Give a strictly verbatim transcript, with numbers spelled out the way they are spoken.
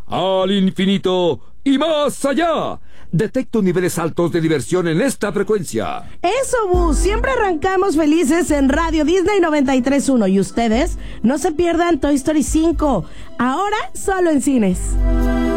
al infinito y más allá. Detecto niveles altos de diversión en esta frecuencia. Eso, Bu, siempre arrancamos felices en Radio Disney noventa y tres punto uno. Y ustedes, no se pierdan Toy Story cinco, ahora solo en cines.